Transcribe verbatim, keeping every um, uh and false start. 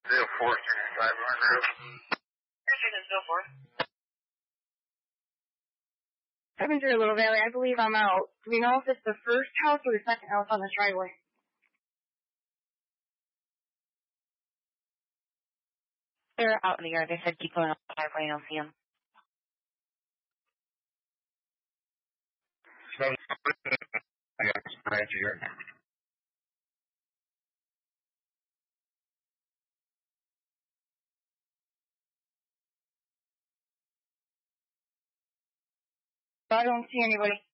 Zero four three five hundred. Zero four. Seven zero Little Valley. I believe I'm out. Do we know if it's the first house or the second house on the driveway? They're out in the yard. They said keep going up the driveway and I'll see them. Seven. I got some right here. I don't see anybody.